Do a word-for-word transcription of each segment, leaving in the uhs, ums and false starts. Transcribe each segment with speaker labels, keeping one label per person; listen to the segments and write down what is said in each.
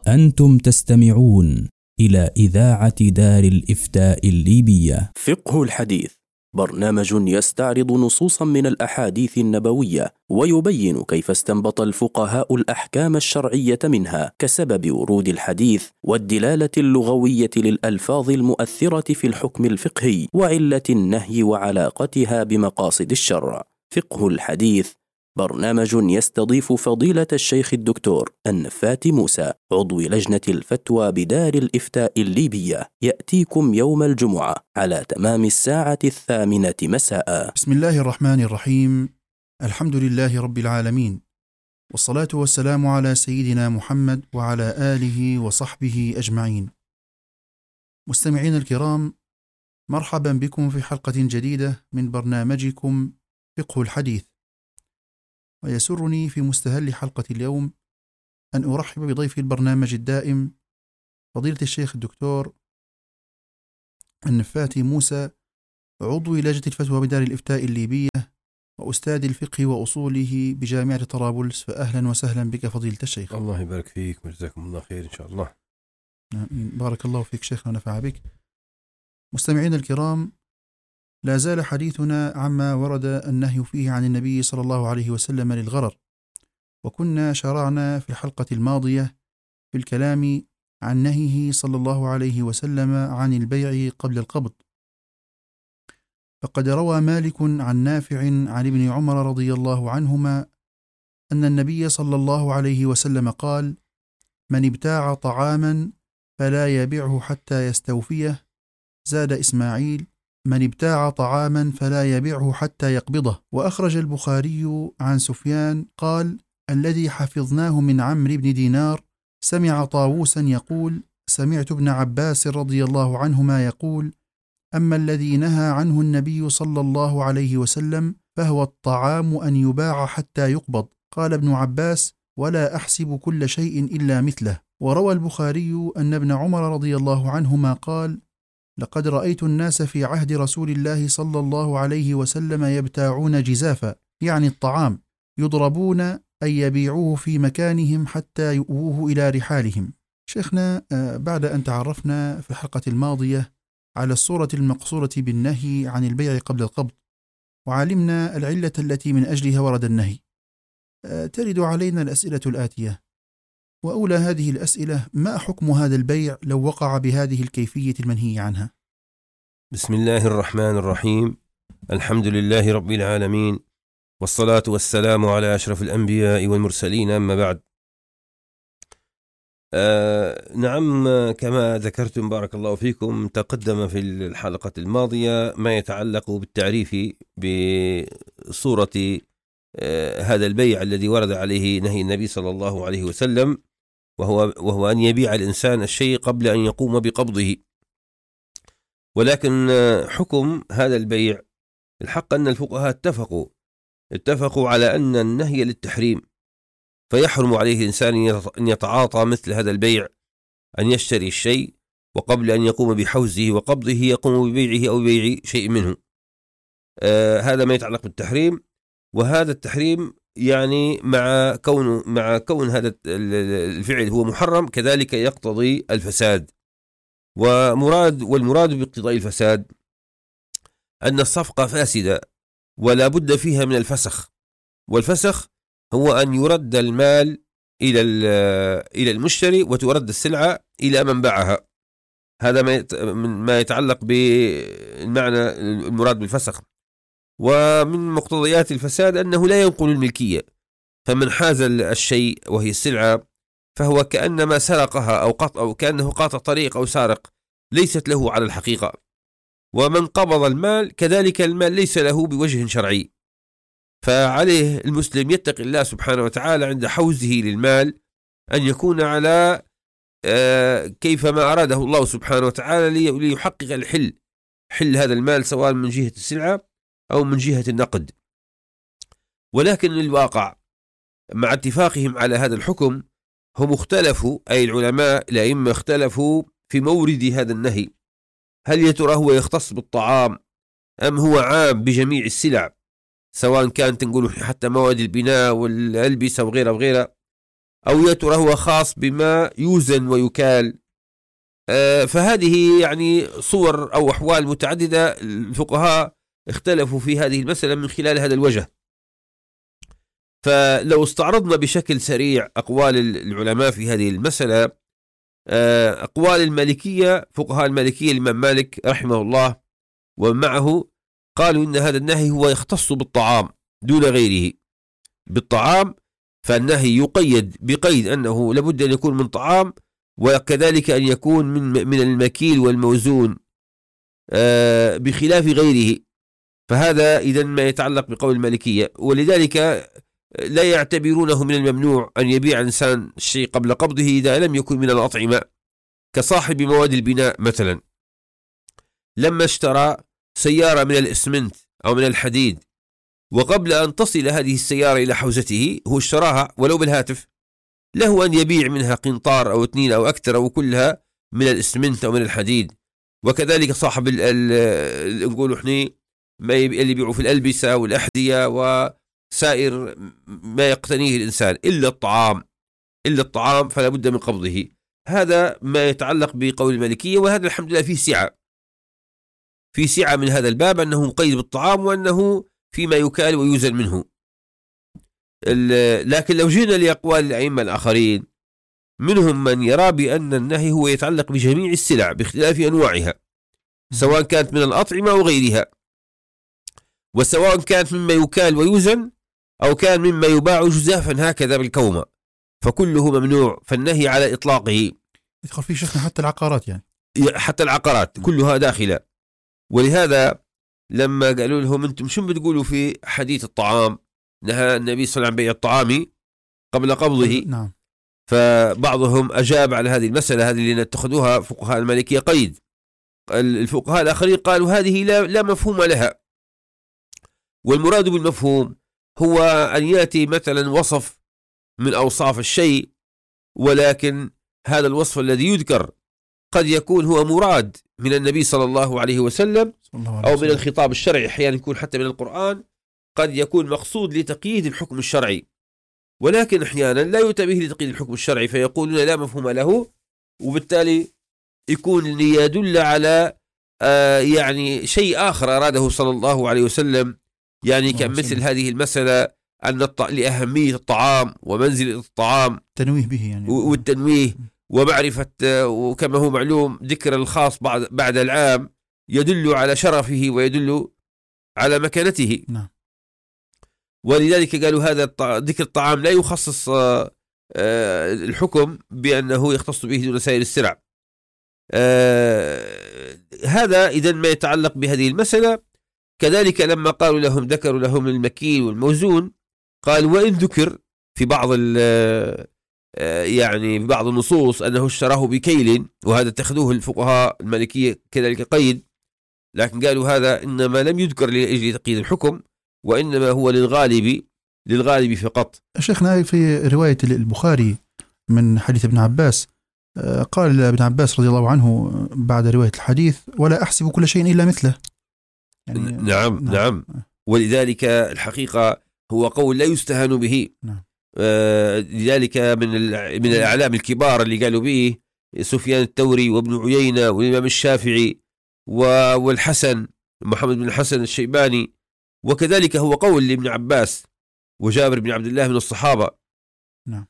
Speaker 1: أنتم تستمعون إلى إذاعة دار الإفتاء الليبية.
Speaker 2: فقه الحديث برنامج يستعرض نصوصا من الأحاديث النبوية ويبين كيف استنبط الفقهاء الأحكام الشرعية منها، كسبب ورود الحديث والدلالة اللغوية للألفاظ المؤثرة في الحكم الفقهي وعلة النهي وعلاقتها بمقاصد الشرع. فقه الحديث برنامج يستضيف فضيلة الشيخ الدكتور النفات موسى، عضو لجنة الفتوى بدار الإفتاء الليبية، يأتيكم يوم الجمعة على تمام الساعة الثامنة مساء.
Speaker 3: بسم الله الرحمن الرحيم. الحمد لله رب العالمين، والصلاة والسلام على سيدنا محمد وعلى آله وصحبه أجمعين. مستمعين الكرام، مرحبا بكم في حلقة جديدة من برنامجكم فقه الحديث. ويسرني في مستهل حلقة اليوم أن أرحب بضيف البرنامج الدائم فضيلة الشيخ الدكتور النفات موسى، عضو لجنة الفتوى بدار الإفتاء الليبية وأستاذ الفقه وأصوله بجامعة طرابلس. فأهلا وسهلا بك فضيلة الشيخ.
Speaker 4: الله يبارك فيك وجزاكم الله خير إن شاء الله.
Speaker 3: بارك الله فيك شيخنا ونفع بك. مستمعين الكرام، لا زال حديثنا عما ورد النهي فيه عن النبي صلى الله عليه وسلم للغرر، وكنا شرعنا في الحلقة الماضية في الكلام عن نهيه صلى الله عليه وسلم عن البيع قبل القبض. فقد روى مالك عن نافع عن ابن عمر رضي الله عنهما أن النبي صلى الله عليه وسلم قال: من ابتاع طعاما فلا يبيعه حتى يستوفيه. زاد إسماعيل: من ابتاع طعاما فلا يبيعه حتى يقبضه. وأخرج البخاري عن سفيان قال: الذي حفظناه من عمرو بن دينار سمع طاووسا يقول: سمعت ابن عباس رضي الله عنهما يقول: أما الذي نهى عنه النبي صلى الله عليه وسلم فهو الطعام أن يباع حتى يقبض. قال ابن عباس: ولا أحسب كل شيء إلا مثله. وروى البخاري أن ابن عمر رضي الله عنهما قال: لقد رأيت الناس في عهد رسول الله صلى الله عليه وسلم يبتاعون جزافا، يعني الطعام، يضربون أن يبيعوه في مكانهم حتى يؤوه إلى رحالهم. شيخنا، بعد أن تعرفنا في الحلقة الماضية على الصورة المقصورة بالنهي عن البيع قبل القبض، وعلمنا العلة التي من أجلها ورد النهي، ترد علينا الأسئلة الآتية. وأولى هذه الأسئلة: ما حكم هذا البيع لو وقع بهذه الكيفية المنهي عنها؟
Speaker 4: بسم الله الرحمن الرحيم. الحمد لله رب العالمين، والصلاة والسلام على أشرف الأنبياء والمرسلين، أما بعد. آه نعم، كما ذكرتم بارك الله فيكم، تقدم في الحلقة الماضية ما يتعلق بالتعريف بصورة آه هذا البيع الذي ورد عليه نهي النبي صلى الله عليه وسلم، وهو, وهو أن يبيع الإنسان الشيء قبل أن يقوم بقبضه. ولكن حكم هذا البيع، الحق أن الفقهاء اتفقوا اتفقوا على أن النهي للتحريم، فيحرم عليه الإنسان أن يتعاطى مثل هذا البيع، أن يشتري الشيء وقبل أن يقوم بحوزه وقبضه يقوم ببيعه أو بيع شيء منه. آه هذا ما يتعلق بالتحريم. وهذا التحريم يعني مع كون مع كون هذا الفعل هو محرم، كذلك يقتضي الفساد. ومراد والمراد باقتضاء الفساد أن الصفقة فاسدة ولا بد فيها من الفسخ، والفسخ هو أن يرد المال إلى إلى المشتري وترد السلعة إلى من باعها. هذا ما يتعلق بالمعنى المراد بالفسخ. ومن مقتضيات الفساد أنه لا ينقل الملكية، فمن حاز الشيء وهي السلعة فهو كأنما سرقها أو قطع أو كأنه قاطع طريق أو سارق، ليست له على الحقيقة. ومن قبض المال كذلك المال ليس له بوجه شرعي، فعليه المسلم يتقي الله سبحانه وتعالى عند حوزه للمال أن يكون على كيف ما أراده الله سبحانه وتعالى ليحقق الحل حل هذا المال، سواء من جهة السلعة أو من جهة النقد. ولكن الواقع مع اتفاقهم على هذا الحكم هم اختلفوا، أي العلماء الأئمة اختلفوا في مورد هذا النهي. هل يا ترى هو يختص بالطعام أم هو عام بجميع السلع، سواء كانت نقول حتى مواد البناء والألبسة وغيرها وغيرها، أو يا ترى هو خاص بما يوزن ويكال؟ فهذه يعني صور أو أحوال متعددة الفقهاء اختلفوا في هذه المسألة من خلال هذا الوجه. فلو استعرضنا بشكل سريع أقوال العلماء في هذه المسألة، أقوال المالكية، فقهاء المالكية الإمام مالك رحمه الله ومعه قالوا إن هذا النهي هو يختص بالطعام دون غيره. بالطعام فالنهي يقيد بقيد أنه لابد أن يكون من طعام، وكذلك أن يكون من من المكيل والموزون بخلاف غيره. فهذا إذا ما يتعلق بقول المالكية، ولذلك لا يعتبرونه من الممنوع أن يبيع الإنسان الشيء قبل قبضه إذا لم يكن من الأطعمة، كصاحب مواد البناء مثلا لما اشترى سيارة من الإسمنت أو من الحديد، وقبل أن تصل هذه السيارة إلى حوزته هو اشتراها ولو بالهاتف، له أن يبيع منها قنطار أو اثنين أو أكثر أو كلها من الإسمنت أو من الحديد. وكذلك صاحب نقول احنا اللي يبيعوا في الألبسة والأحذية وسائر ما يقتنيه الإنسان إلا الطعام، إلا الطعام فلا بد من قبضه. هذا ما يتعلق بقول المالكية، وهذا الحمد لله فيه سعة، في سعة من هذا الباب أنه مقيد بالطعام وأنه فيما يكال ويوزن منه. لكن لو جينا لأقوال الأئمة الآخرين، منهم من يرى بأن النهي هو يتعلق بجميع السلع باختلاف أنواعها، سواء كانت من الأطعمة أو غيرها، وسواء كانت مما يكال ويوزن أو كان مما يباع جزافا هكذا بالكومة، فكله ممنوع. فالنهي على إطلاقه
Speaker 3: يدخل فيه شيخنا حتى العقارات، يعني
Speaker 4: حتى العقارات كلها داخلة. ولهذا لما قالوا لهم أنتم شو بتقولوا في حديث الطعام، نهى النبي صلى الله عليه وسلم بيع الطعام قبل قبضه.
Speaker 3: نعم.
Speaker 4: فبعضهم أجاب على هذه المسألة، هذه اللي نتخذوها فقهاء المالكية قيد. الفقهاء الآخرين قالوا هذه لا, لا مفهوم لها، والمراد بالمفهوم هو أن يأتي مثلا وصف من أوصاف الشيء، ولكن هذا الوصف الذي يذكر قد يكون هو مراد من النبي صلى الله عليه وسلم أو من الخطاب الشرعي، أحيانا يكون حتى من القرآن، قد يكون مقصود لتقييد الحكم الشرعي، ولكن أحيانا لا يؤتى به لتقييد الحكم الشرعي فيقولون لا مفهوم له، وبالتالي يكون يدل على آه يعني شيء آخر أراده صلى الله عليه وسلم، يعني كمثل هذه المسألة أن الط... لأهمية الطعام ومنزل الطعام
Speaker 3: تنويه به يعني،
Speaker 4: والتنويه ومعرفة، وكما هو معلوم ذكر الخاص بعد, بعد العام يدل على شرفه ويدل على مكانته.
Speaker 3: نعم.
Speaker 4: ولذلك قالوا هذا ذكر الطعام لا يخصص الحكم بأنه يختص به دون سائر السلع. هذا إذا ما يتعلق بهذه المسألة. كذلك لما قالوا لهم ذكروا لهم المكيل والموزون، قال وإن ذكر في بعض يعني بعض النصوص أنه اشتراه بكيل، وهذا اتخذوه الفقهاء المالكية كذلك قيد، لكن قالوا هذا إنما لم يذكر لأجل تقييد الحكم، وإنما هو للغالب للغالب فقط.
Speaker 3: شيخنا في رواية البخاري من حديث ابن عباس، قال ابن عباس رضي الله عنه بعد رواية الحديث ولا أحسب كل شيء إلا مثله.
Speaker 4: يعني نعم, نعم نعم ولذلك الحقيقة هو قول لا يستهان به.
Speaker 3: نعم.
Speaker 4: آه لذلك من من الأعلام الكبار اللي قالوا به سفيان الثوري وابن عيينة والإمام الشافعي والحسن محمد بن الحسن الشيباني، وكذلك هو قول لابن عباس وجابر بن عبد الله من الصحابة.
Speaker 3: نعم.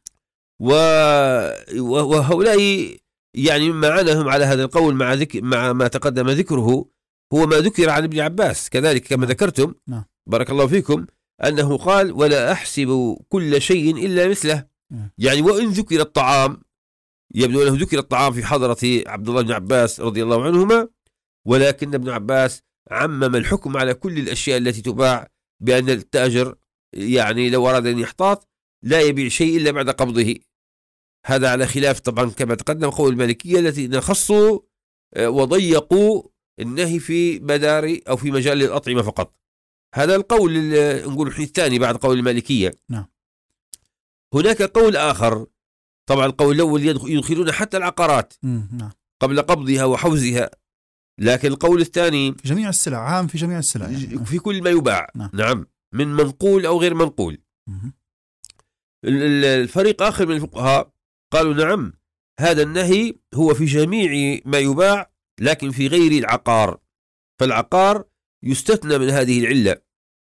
Speaker 4: وهؤلاء يعني مما عنهم على هذا القول مع ذكر مع ما تقدم ذكره هو ما ذكر عن ابن عباس كذلك كما ذكرتم.
Speaker 3: نعم.
Speaker 4: بارك الله فيكم، أنه قال ولا أحسب كل شيء إلا مثله.
Speaker 3: نعم.
Speaker 4: يعني وإن ذكر الطعام، يبدو أنه ذكر الطعام في حضرة عبد الله بن عباس رضي الله عنهما، ولكن ابن عباس عمم الحكم على كل الأشياء التي تباع، بأن التاجر يعني لو أراد أن يحتاط لا يبيع شيء إلا بعد قبضه. هذا على خلاف طبعا كما تقدم قول المالكية التي نخصوا وضيقوا النهي في مدار أو في مجال الأطعمة فقط. هذا القول نقول الثاني بعد قول المالكية.
Speaker 3: نعم.
Speaker 4: هناك قول آخر، طبعا القول الأول يدخلون حتى العقارات
Speaker 3: نعم.
Speaker 4: قبل قبضها وحوزها، لكن القول الثاني
Speaker 3: في جميع السلع، عام في جميع السلع يعني.
Speaker 4: في كل ما يباع.
Speaker 3: نعم.
Speaker 4: نعم، من منقول أو غير منقول.
Speaker 3: مم.
Speaker 4: الفريق آخر من الفقهاء قالوا نعم، هذا النهي هو في جميع ما يباع لكن في غير العقار، فالعقار يستثنى من هذه العلة.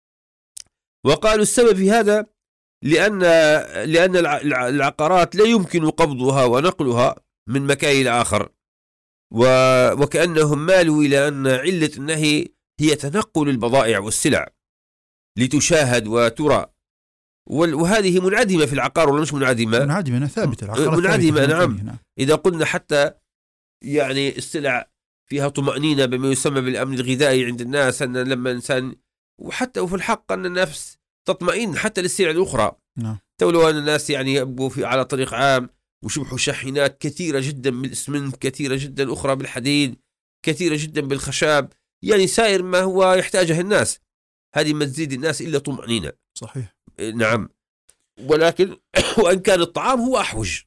Speaker 4: وقالوا السبب في هذا لأن لأن العقارات لا يمكن قبضها ونقلها من مكان إلى آخر، وكأنهم مالوا إلى أن علة النهي هي تنقل البضائع والسلع لتشاهد وترى، وهذه منعدمة في العقار ولا مش منعدمة؟
Speaker 3: منعدمة ثابتة،
Speaker 4: منعدمة نعم. نعم. إذا قلنا حتى يعني السلع فيها طمأنينة بما يسمى بالأمن الغذائي عند الناس، أن لما إنسان وحتى وفي الحق أن النفس تطمئن حتى للسلع الأخرى.
Speaker 3: نعم.
Speaker 4: تولوا أن الناس يعني يبقوا في على طريق عام وشبحوا شاحنات كثيرة جدا بالإسمنت، كثيرة جدا أخرى بالحديد، كثيرة جدا بالخشب، يعني سائر ما هو يحتاجه الناس، هذه ما تزيد الناس إلا طمأنينة.
Speaker 3: صحيح.
Speaker 4: نعم. ولكن وأن كان الطعام هو أحوج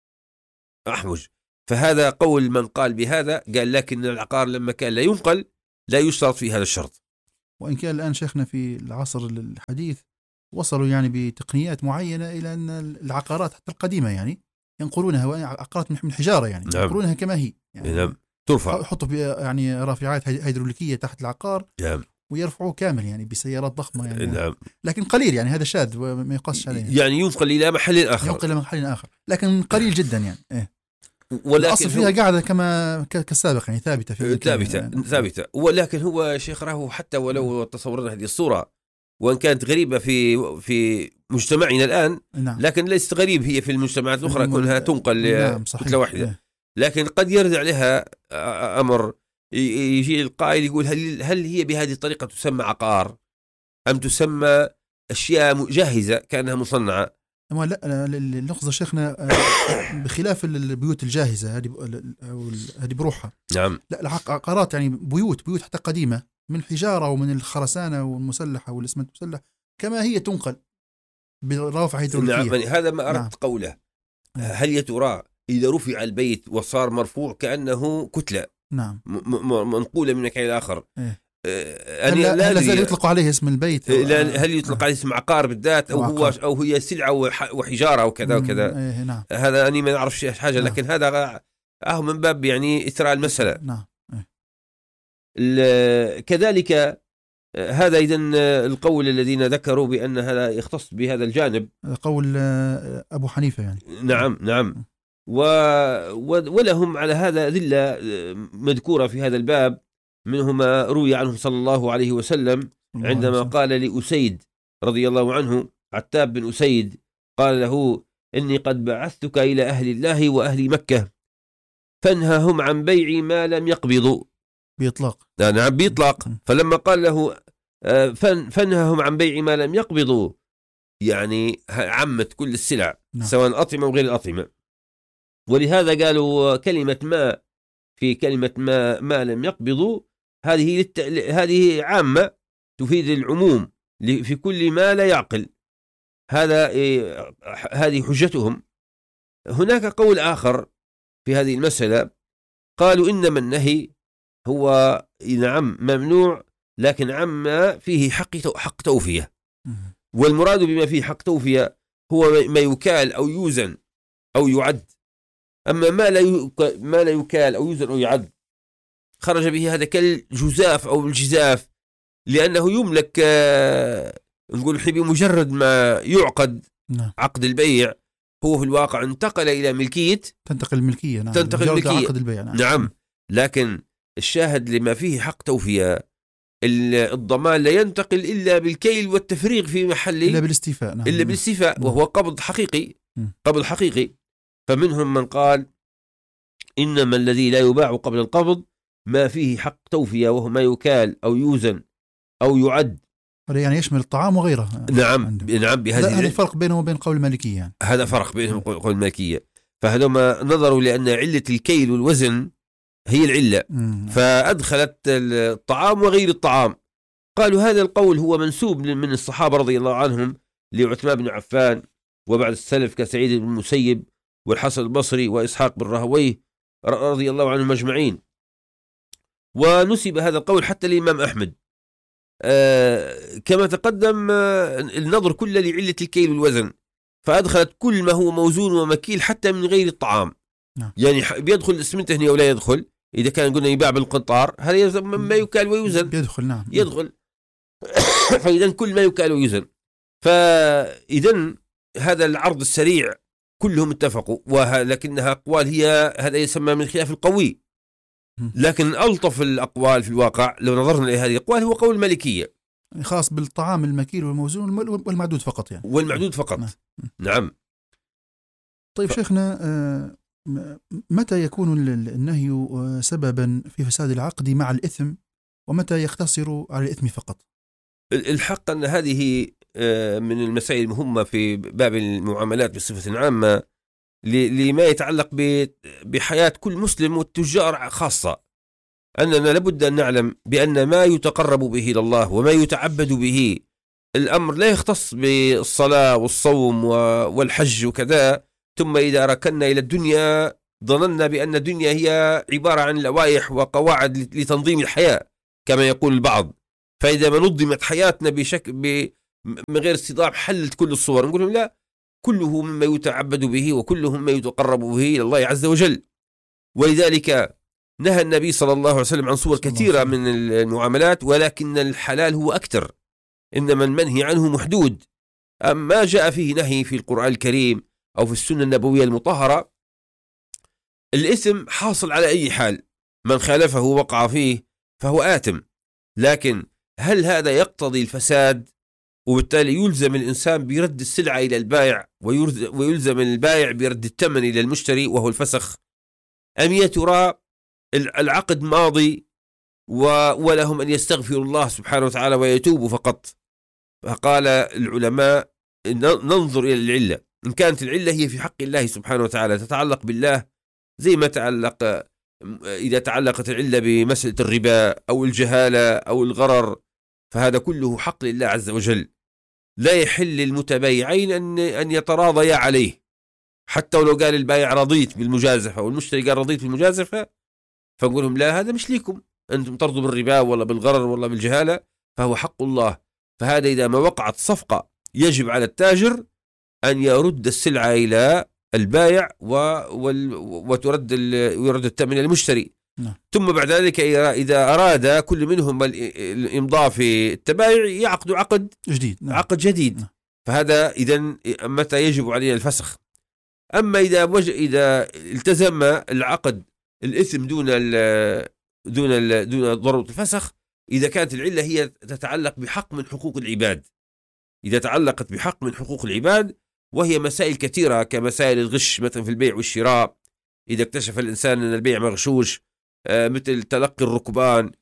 Speaker 4: أحوج فهذا قول من قال بهذا، قال لكن العقار لما كان لا ينقل لا يشترط في هذا الشرط.
Speaker 3: وإن كان الآن شيخنا في العصر الحديث وصلوا يعني بتقنيات معينة إلى أن العقارات حتى القديمة يعني ينقلونها، عقارات من حجارة يعني نعم. ينقلونها كما هي يعني
Speaker 4: نعم. ترفع،
Speaker 3: يحطوا يعني رافعات هيدروليكية تحت العقار
Speaker 4: نعم.
Speaker 3: ويرفعوه كامل يعني بسيارات ضخمة يعني
Speaker 4: نعم.
Speaker 3: لكن قليل يعني، هذا شاذ وما يقاس عليه
Speaker 4: يعني ينقل إلى محل آخر،
Speaker 3: ينقل إلى محل آخر لكن قليل جدا يعني إيه.
Speaker 4: ولكن
Speaker 3: الأصل فيها قاعدة كما كالسابق يعني ثابتة في
Speaker 4: ثابتة يعني. ثابتة. ولكن هو شيخ راهو حتى ولو تصورنا هذه الصورة وأن كانت غريبة في في مجتمعنا الآن
Speaker 3: نعم.
Speaker 4: لكن ليست غريب هي في المجتمعات الأخرى كونها تنقل
Speaker 3: نعم.
Speaker 4: كتلة واحدة
Speaker 3: إيه.
Speaker 4: لكن قد يرد عليها أمر، يجي القائل يقول هل هل هي بهذه الطريقة تسمى عقار أم تسمى أشياء جاهزة كأنها مصنعة؟
Speaker 3: أما لا، اللحظة شيخنا بخلاف البيوت الجاهزة هذه هذه بروحها.
Speaker 4: نعم.
Speaker 3: لا، العقارات يعني بيوت بيوت حتى قديمة من حجارة ومن الخرسانة والمسلحة والإسمنت المسلح كما هي تنقل برافع هيدروليكية.
Speaker 4: نعم. هذا ما أردت نعم. قوله
Speaker 3: نعم.
Speaker 4: هل يترى إذا رفع البيت وصار مرفوع كأنه كتلة
Speaker 3: نعم
Speaker 4: منقولة من مكان آخر
Speaker 3: إيه.
Speaker 4: أه
Speaker 3: هل, لا هل يطلق عليه اسم البيت؟
Speaker 4: هل يطلق عليه اسم عقار بالذات أو هو أو هي سلعة وحجارة وكذا وكذا؟
Speaker 3: إيه نعم.
Speaker 4: هذا أنا ما أعرف حاجة نعم. لكن هذا أهو من باب يعني إثراء المسألة.
Speaker 3: نعم.
Speaker 4: إيه. كذلك هذا إذن القول الذين ذكروا بأن هذا يختص بهذا الجانب،
Speaker 3: قول أبو حنيفة يعني.
Speaker 4: نعم نعم. و... ولهم على هذا أدلة مذكورة في هذا الباب، منهما روي عنه صلى الله عليه وسلم عندما قال لأسيد رضي الله عنه، عتاب بن أسيد، قال له إني قد بعثتك إلى أهل الله وأهل مكة فانههم عن بيع ما لم يقبضوا
Speaker 3: بإطلاق.
Speaker 4: نعم بإطلاق. فلما قال له فانههم عن بيع ما لم يقبضوا يعني عمت كل السلع نعم. سواء أطعمة وغير الأطعمة. ولهذا قالوا كلمة ما في كلمة ما ما لم يقبضوا هذه للت... هذه عامة تفيد العموم في كل ما لا يعقل. هذا إيه... هذه حجتهم. هناك قول آخر في هذه المسألة، قالوا إنما النهي هو نعم ممنوع لكن عما فيه حق حق توفية، والمراد بما فيه حق توفية هو ما يكال أو يوزن أو يعد. أما ما لا ما لا يكال أو يوزن أو يعد خرج به هذا كالجزاف أو الجزاف، لأنه يملك نقول بمجرد ما يعقد
Speaker 3: نعم.
Speaker 4: عقد البيع هو في الواقع انتقل إلى ملكية،
Speaker 3: تنتقل الملكية نعم.
Speaker 4: تنتقل الملكية
Speaker 3: عقد البيع نعم.
Speaker 4: نعم. لكن الشاهد لما فيه حق توفية الضمان لا ينتقل إلا بالكيل والتفريغ في محل
Speaker 3: إلا بالاستيفاء نعم.
Speaker 4: إلا بالاستيفاء وهو قبض حقيقي قبض حقيقي. فمنهم من قال إنما الذي لا يباع قبل القبض ما فيه حق توفية وهو ما يكال أو يوزن أو يعد،
Speaker 3: يعني يشمل الطعام وغيره.
Speaker 4: نعم عنده. نعم. بهذه
Speaker 3: هذا الفرق بينه وبين قول المالكية يعني.
Speaker 4: هذا فرق بينهم وقول المالكية. فهذوما نظروا لأن علة الكيل والوزن هي العلة
Speaker 3: مم.
Speaker 4: فأدخلت الطعام وغير الطعام. قالوا هذا القول هو منسوب من الصحابة رضي الله عنهم لعثمان بن عفان وبعد السلف كسعيد بن المسيب والحسن البصري وإسحاق بن راهويه رضي الله عنهم أجمعين. ونسب هذا القول حتى الإمام أحمد. آه كما تقدم آه النظر كله لعلة الكيل والوزن، فأدخلت كل ما هو موزون ومكيل حتى من غير الطعام.
Speaker 3: نعم.
Speaker 4: يعني بيدخل الإسمنت هنا ولا يدخل، إذا كان قلنا يباع بالقنطار هذا ما يكال ويوزن
Speaker 3: يدخل. نعم
Speaker 4: يدخل فإذا كل ما يكال ويوزن. فإذا هذا العرض السريع كلهم اتفقوا، ولكنها أقوال هي هذا يسمى من خلاف القوي. لكن ألطف الأقوال في الواقع لو نظرنا إلى هذه الأقوال هو قول المالكية،
Speaker 3: خاص بالطعام المكيل والموزون والمعدود فقط يعني.
Speaker 4: والمعدود فقط. نعم, نعم.
Speaker 3: طيب ف... شيخنا، متى يكون النهي سببا في فساد العقد مع الإثم، ومتى يقتصر على الإثم فقط؟
Speaker 4: الحق أن هذه من المسائل المهمة في باب المعاملات بصفة عامة لما يتعلق بحياة كل مسلم والتجار خاصة، أننا لابد أن نعلم بأن ما يتقرب به إلى الله وما يتعبد به الأمر لا يختص بالصلاة والصوم والحج وكذا. ثم إذا ركنا إلى الدنيا ظننا بأن الدنيا هي عبارة عن لوائح وقواعد لتنظيم الحياة كما يقول البعض، فإذا ما نظمت حياتنا بشكل من غير استضاف حلت كل الصور. نقول لهم لا، كله مما يتعبد به وكله مما يتقرب به إلى الله عز وجل. ولذلك نهى النبي صلى الله عليه وسلم عن صور كثيرة من المعاملات، ولكن الحلال هو أكثر، إنما المنهي عنه محدود. أما جاء فيه نهي في القرآن الكريم أو في السنة النبوية المطهرة، الإثم حاصل على أي حال، من خالفه وقع فيه فهو آثم. لكن هل هذا يقتضي الفساد وبالتالي يلزم الإنسان برد السلعة إلى البائع ويلزم البائع برد الثمن إلى المشتري وهو الفسخ، أم يا ترى العقد ماضي ولهم أن يستغفروا الله سبحانه وتعالى ويتوبوا فقط؟ فقال العلماء ننظر إلى العلة، إن كانت العلة هي في حق الله سبحانه وتعالى تتعلق بالله، زي ما تعلق إذا تعلقت العلة بمسألة الربا أو الجهالة أو الغرر، فهذا كله حق لله عز وجل، لا يحل للمتبايعين أن أن يتراضيا عليه، حتى ولو قال البائع رضيت بالمجازفة والمشتري قال رضيت بالمجازفة، فنقول لهم لا، هذا مش ليكم، أنتم ترضوا بالربا ولا بالغرر ولا بالجهالة، فهو حق الله. فهذا إذا ما وقعت صفقة يجب على التاجر أن يرد السلعة إلى البائع وترد ويرد الثمن إلى المشتري.
Speaker 3: نعم.
Speaker 4: ثم بعد ذلك إذا أراد كل منهم الإمضاء في التبايع يعقد عقد
Speaker 3: جديد. نعم.
Speaker 4: عقد جديد.
Speaker 3: نعم.
Speaker 4: فهذا إذن متى يجب علينا الفسخ. أما إذا وج... إذا التزم العقد الإثم دون ال... دون ال... دون ضرورة الفسخ، إذا كانت العلة هي تتعلق بحق من حقوق العباد، إذا تعلقت بحق من حقوق العباد، وهي مسائل كثيرة كمسائل الغش مثلا في البيع والشراء، إذا اكتشف الإنسان أن البيع مغشوش، آه مثل تلقي الركبان،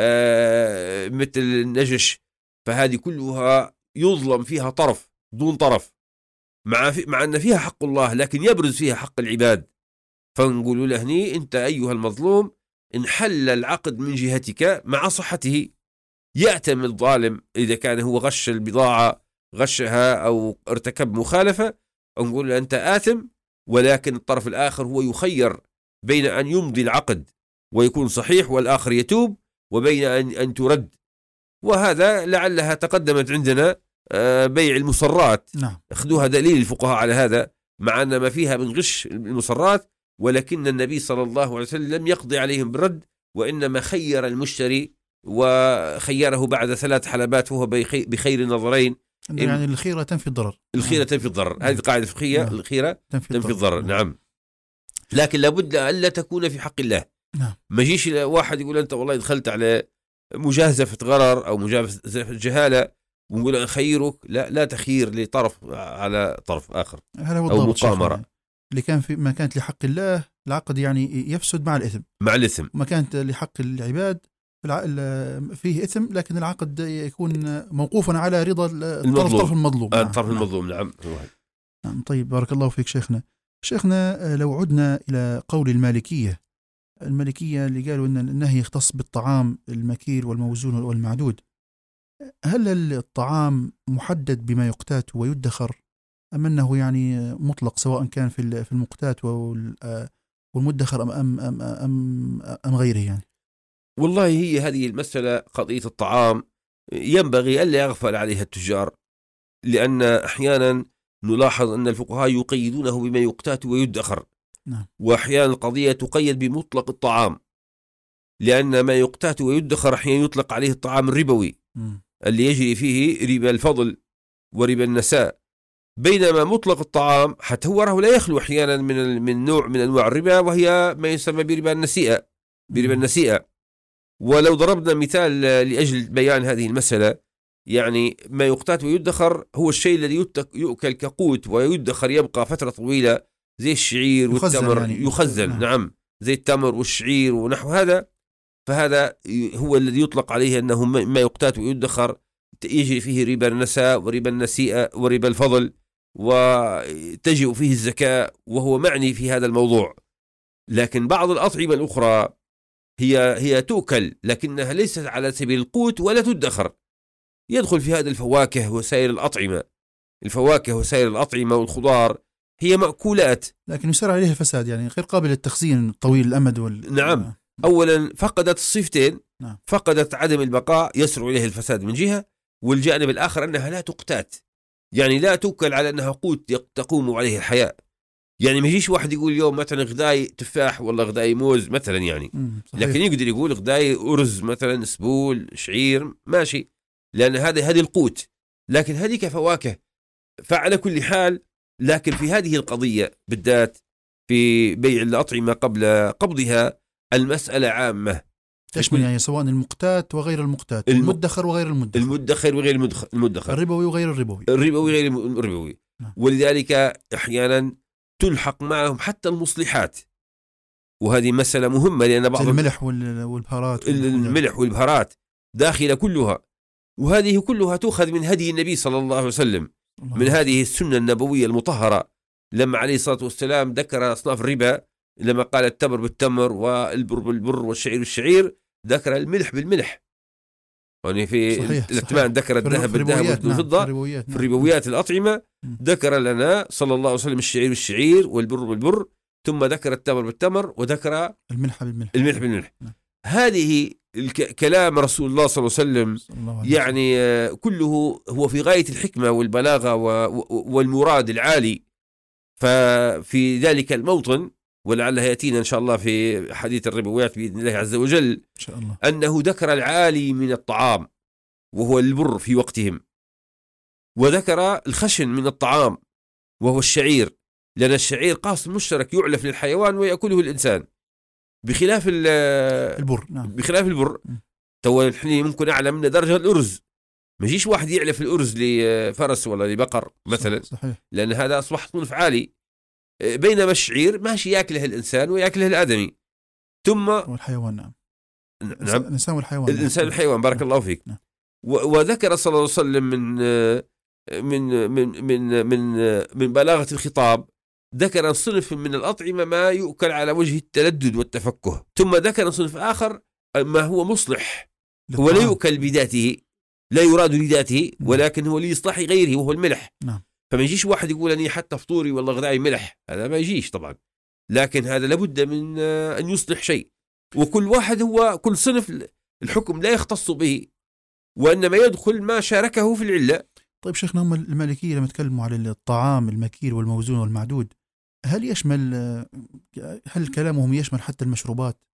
Speaker 4: آه مثل النجش، فهذه كلها يظلم فيها طرف دون طرف، مع, في مع أن فيها حق الله لكن يبرز فيها حق العباد. فنقول له هني أنت أيها المظلوم إن حل العقد من جهتك مع صحته، يأتم الظالم إذا كان هو غش البضاعة غشها أو ارتكب مخالفة، نقول له أنت آثم، ولكن الطرف الآخر هو يخير بين أن يمضي العقد ويكون صحيح والآخر يتوب، وبين أن, أن ترد. وهذا لعلها تقدمت عندنا بيع المصرات.
Speaker 3: نعم.
Speaker 4: اخذوها دليل الفقهاء على هذا، مع أن ما فيها من غش المصرات، ولكن النبي صلى الله عليه وسلم لم يقضي عليهم بالرد، وإنما خير المشتري وخيره بعد ثلاث حلبات وهو بخير النظرين.
Speaker 3: يعني الخيرة تنفي الضرر.
Speaker 4: الخيرة تنفي الضرر، هذه قاعدة فقهية.
Speaker 3: نعم.
Speaker 4: الخيرة
Speaker 3: تنفي,
Speaker 4: تنفي الضرر. نعم. نعم. لكن لابد ألا تكون في حق الله.
Speaker 3: نعم.
Speaker 4: ما يجيش واحد يقول أنت والله دخلت على مجازفة غرر أو مجازفة جهالة ونقول أخيرك، لا لا تخير لطرف على طرف آخر أو مقامرة.
Speaker 3: اللي كان في ما كانت لحق الله العقد يعني يفسد مع الإثم
Speaker 4: مع الإثم،
Speaker 3: ما كانت لحق العباد فيه إثم، لكن العقد يكون موقوفا على رضا الطرف المظلوم.
Speaker 4: آه الطرف المظلوم. نعم.
Speaker 3: نعم. طيب بارك الله فيك شيخنا. شيخنا لو عدنا إلى قول المالكية المالكية اللي قالوا أن النهي يختص بالطعام المكيل والموزون والمعدود، هل الطعام محدد بما يقتات ويدخر أم أنه يعني مطلق سواء كان في المقتات والمدخر أم, أم, أم, أم, أم غيره يعني؟
Speaker 4: والله هي هذه المسألة قضية الطعام ينبغي ألا يغفل عليها التجار، لأن أحيانا نلاحظ أن الفقهاء يقيدونه بما يقتات ويدخر.
Speaker 3: نعم.
Speaker 4: وأحيانا القضية تقيد بمطلق الطعام، لأن ما يقتات ويدخر أحيانا يطلق عليه الطعام الربوي
Speaker 3: م.
Speaker 4: اللي يجري فيه ربا الفضل وربا النساء، بينما مطلق الطعام حتى هو راه لا يخلو أحيانا من من نوع من أنواع الربا، وهي ما يسمى بربا النسيئة بربا النسيئة. ولو ضربنا مثال لأجل بيان هذه المسألة، يعني ما يقتات ويدخر هو الشيء الذي يؤكل كقوت ويدخر يبقى فترة طويلة، زي الشعير والتمر يعني يخزن. نعم. نعم زي التمر والشعير ونحو هذا، فهذا هو الذي يطلق عليه أنه ما يقتات ويدخر، يجري فيه ربا النساء وربا النسيئة وربا الفضل، وتجئ فيه الزكاة، وهو معني في هذا الموضوع. لكن بعض الأطعمة الأخرى هي هي تؤكل لكنها ليست على سبيل القوت ولا تدخر، يدخل في هذا الفواكه وسائر الأطعمة. الفواكه وسائر الأطعمة والخضار هي مأكولات
Speaker 3: لكن يسرع عليها الفساد، يعني غير قابل للتخزين طويل الأمد وال...
Speaker 4: نعم. أولا فقدت الصفتين.
Speaker 3: نعم.
Speaker 4: فقدت عدم البقاء يسرع إليه الفساد من جهة، والجانب الآخر أنها لا تقتات، يعني لا توكل على أنها قوت تقوم عليه الحياة. يعني ما يجيش واحد يقول اليوم مثلا غداي تفاح ولا غداي موز مثلا، يعني لكن يقدر يقول غداي أرز مثلا، سبول، شعير، ماشي، لأن هذا هذه القوت. لكن هذه كفواكه. فعلى كل حال، لكن في هذه القضية بالذات في بيع الأطعمة قبل قبضها المسألة عامة
Speaker 3: تشمل يعني سواء المقتات وغير المقتات،
Speaker 4: الم...
Speaker 3: المدخر وغير المدخر،
Speaker 4: المدخر وغير المدخر،
Speaker 3: الربوي وغير الربوي،
Speaker 4: الربوي وغير الربوي.
Speaker 3: نعم.
Speaker 4: ولذلك أحيانا تلحق معهم حتى المصلحات، وهذه مسألة مهمة، لأن بعض
Speaker 3: الملح والبهارات
Speaker 4: الملح والبهارات داخلة كلها، وهذه كلها تؤخذ من هدي النبي صلى الله عليه وسلم، من هذه السنة النبوية المطهرة. لما عليه الصلاة والسلام ذكر أصناف الربا، لما قال التمر بالتمر والبر بالبر والشعير بالشعير، ذكر الملح بالملح. يعني في الاتمان ذكر الذهب بالذهب والفضة.
Speaker 3: نعم.
Speaker 4: في الربويات الأطعمة ذكر لنا صلى الله عليه وسلم الشعير بالشعير والبر بالبر، ثم ذكر التمر بالتمر، وذكر
Speaker 3: الملح بالملح.
Speaker 4: الملح بالملح. نعم. هذه كلام رسول الله صلى الله عليه وسلم يعني كله هو في غاية الحكمة والبلاغة والمراد العالي. ففي ذلك الموطن، ولعلها يأتينا إن شاء الله في حديث الربويات بإذن الله عز وجل إن
Speaker 3: شاء الله،
Speaker 4: أنه ذكر العالي من الطعام وهو البر في وقتهم، وذكر الخشن من الطعام وهو الشعير، لأن الشعير قاص مشترك يعلف للحيوان ويأكله الإنسان، بخلاف
Speaker 3: البر. نعم.
Speaker 4: بخلاف البر. تو احنا ممكن أعلى من درجة الأرز، ما يجيش واحد يعلف الأرز لفرس ولا لبقر مثلا،
Speaker 3: صحيح.
Speaker 4: لأن هذا أصبح صنف عالي. بينما الشعير ماشي يأكله الإنسان ويأكله الآدمي. ثم
Speaker 3: والحيوان. نعم.
Speaker 4: نعم.
Speaker 3: الإنسان والحيوان.
Speaker 4: الإنسان والحيوان. بارك
Speaker 3: نعم.
Speaker 4: الله فيك.
Speaker 3: نعم.
Speaker 4: وذكر صلى الله عليه وسلم من من من من من من بلاغة الخطاب، ذكر صنف من الأطعمة ما يؤكل على وجه التلذذ والتفكه، ثم ذكر صنف آخر ما هو مصلح، هو لا يؤكل بذاته، لا يراد لذاته، ولكن هو لإصلاح غيره وهو الملح.
Speaker 3: نعم.
Speaker 4: فما يجيش واحد يقول أني حتى فطوري والله غذائي ملح، هذا ما يجيش طبعا، لكن هذا لابد من أن يصلح شيء. وكل واحد هو كل صنف الحكم لا يختص به، وإنما يدخل ما شاركه في العلة.
Speaker 3: طيب شيخنا، هم المالكية لما تكلموا على الطعام المكيل والموزون والمعدود، هل يشمل هل كلامهم يشمل حتى المشروبات؟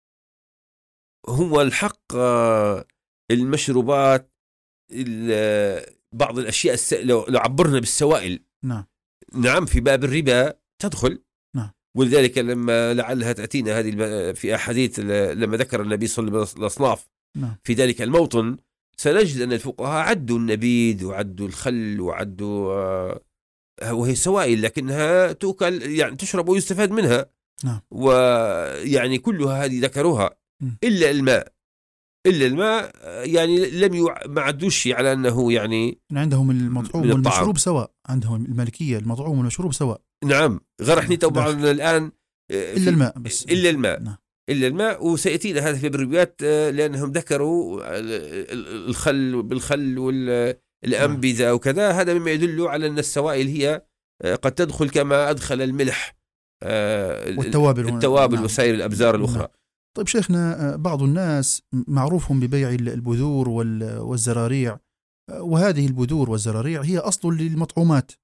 Speaker 4: هو الحق المشروبات بعض الأشياء الس... لو عبرنا بالسوائل،
Speaker 3: نعم
Speaker 4: نعم في باب الربا تدخل.
Speaker 3: نعم.
Speaker 4: ولذلك لما لعلها تأتينا هذه في أحاديث لما ذكر النبي صلى الله عليه وسلم الأصناف
Speaker 3: نعم.
Speaker 4: في ذلك الموطن، سنجد أن الفقهاء عدوا النبيذ وعدوا الخل وعدوا آه وهي سوائل لكنها تؤكل، يعني تشرب ويستفاد منها.
Speaker 3: نعم.
Speaker 4: ويعني كلها هذه ذكروها إلا الماء. إلا الماء يعني لم يع... ما عدوش على أنه يعني
Speaker 3: عندهم المطعوم والمشروب سواء، عندهم المالكية المطعوم والمشروب سواء.
Speaker 4: نعم. غرحني طبعا الآن
Speaker 3: إلا الماء بس.
Speaker 4: إلا الماء.
Speaker 3: نعم.
Speaker 4: إلا الماء. وسيأتينا هذا في الروايات لأنهم ذكروا الخل بالخل والأنبذة وكذا، هذا مما يدل على أن السوائل هي قد تدخل كما أدخل الملح
Speaker 3: والتوابل
Speaker 4: التوابل نعم. وسائر الأبزار الأخرى.
Speaker 3: نعم. طيب شيخنا، بعض الناس معروفهم ببيع البذور والزراريع، وهذه البذور والزراريع هي أصل للمطعومات،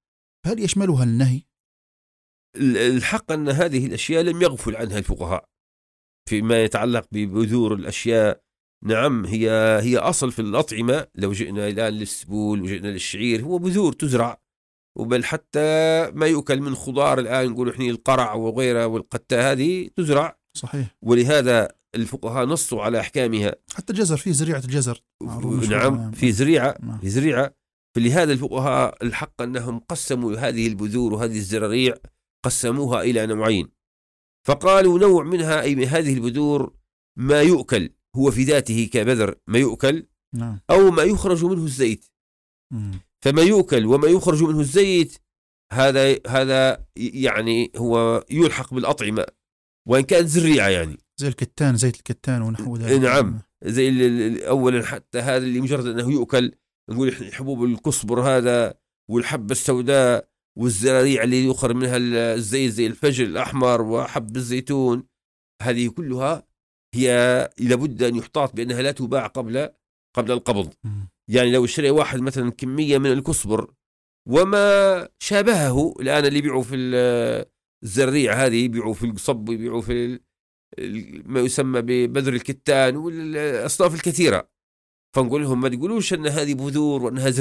Speaker 3: هل يشملها النهي؟
Speaker 4: الحق أن هذه الأشياء لم يغفل عنها الفقهاء فيما يتعلق ببذور الأشياء. نعم، هي هي أصل في الأطعمة. لو جئنا الآن للسبول وجئنا للشعير، هو بذور تزرع، وبل حتى ما يؤكل من خضار الآن نقول إحنا القرع وغيره والقتة هذه تزرع.
Speaker 3: صحيح.
Speaker 4: ولهذا الفقهاء نصوا على أحكامها.
Speaker 3: حتى الجزر، فيه زريعة الجزر.
Speaker 4: نعم، في زريعة في زريعة فلهذا الفقهاء الحق أنهم قسموا هذه البذور وهذه الزراريع، قسموها إلى نوعين. فقالوا نوع منها أي من هذه البذور ما يؤكل هو في ذاته كبذر ما يؤكل،
Speaker 3: نعم.
Speaker 4: أو ما يخرج منه الزيت.
Speaker 3: مم.
Speaker 4: فما يؤكل وما يخرج منه الزيت هذا هذا يعني هو يلحق بالأطعمة وإن كانت زريعة، يعني
Speaker 3: زي الكتان، زيت الكتان ونحو ذلك.
Speaker 4: نعم، زي أولا حتى هذا اللي مجرد أنه يؤكل، نقول حبوب الكصبر هذا والحبة السوداء والزراريع اللي يخرج منها الزيت زي الفجل الأحمر وحب الزيتون، هذه كلها هي لابد أن يحتاط بأنها لا تباع قبل قبل القبض.
Speaker 3: م.
Speaker 4: يعني لو اشتري واحد مثلا كمية من الكصبر وما شابهه، الآن اللي يبيعوا في الزريع هذه يبيعوا في الصب ويبيعوا في ما يسمى ببذر الكتان والأصناف الكثيرة، فنقول لهم ما تقولوش أن هذه بذور وأنها